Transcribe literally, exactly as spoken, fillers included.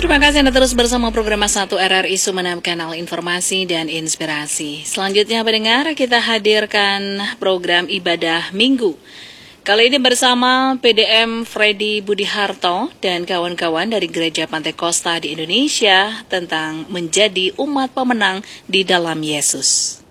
Terima kasih Anda terus bersama program satu R R I Sumeneb, kanal informasi dan inspirasi. Selanjutnya pendengar, kita hadirkan program ibadah minggu. Kali ini bersama P D M Freddy Budiharto dan kawan-kawan dari Gereja Pantai Kosta di Indonesia tentang menjadi umat pemenang di dalam Yesus.